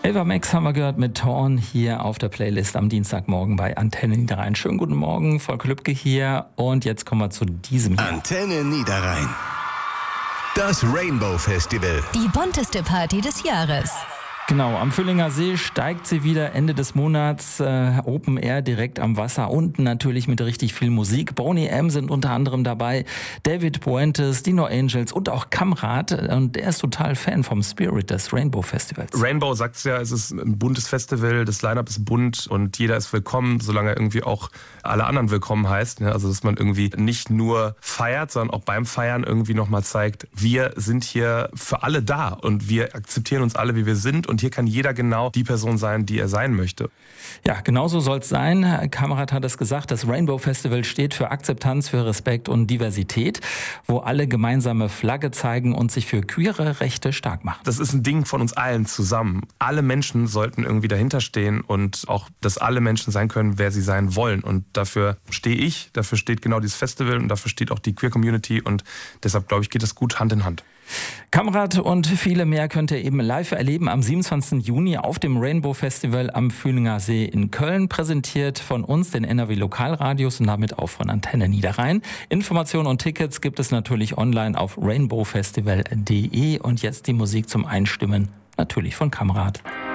Ava Max haben wir gehört mit Torn hier auf der Playlist am Dienstagmorgen bei Antenne Niederrhein. Schönen guten Morgen, Volker Lübcke hier und jetzt kommen wir zu diesem hier. Antenne Niederrhein. Das Rainbow Festival. Die bunteste Party des Jahres. Genau, am Völlinger See steigt sie wieder Ende des Monats, Open Air direkt am Wasser und natürlich mit richtig viel Musik. Boney M. sind unter anderem dabei, David Puentes, die No Angels und auch Kamrat, und der ist total Fan vom Spirit des Rainbow Festivals. Rainbow sagt's ja, es ist ein buntes Festival, das Line-Up ist bunt und jeder ist willkommen, solange er irgendwie auch alle anderen willkommen heißt. Also dass man irgendwie nicht nur feiert, sondern auch beim Feiern irgendwie nochmal zeigt, wir sind hier für alle da und wir akzeptieren uns alle, wie wir sind. Und hier kann jeder genau die Person sein, die er sein möchte. Ja, genau so soll es sein. Kamrat hat es gesagt, das Rainbow Festival steht für Akzeptanz, für Respekt und Diversität, wo alle gemeinsame Flagge zeigen und sich für queere Rechte stark machen. Das ist ein Ding von uns allen zusammen. Alle Menschen sollten irgendwie dahinter stehen und auch, dass alle Menschen sein können, wer sie sein wollen. Und dafür stehe ich, dafür steht genau dieses Festival und dafür steht auch die Queer Community und deshalb, glaube ich, geht das gut Hand in Hand. Kamrat und viele mehr könnt ihr eben live erleben am 27. Juni auf dem Rainbow Festival am Vöhlinger See in Köln, präsentiert von uns, den NRW Lokalradios und damit auch von Antenne Niederrhein. Informationen und Tickets gibt es natürlich online auf rainbowfestival.de und jetzt die Musik zum Einstimmen, natürlich von Kamrat.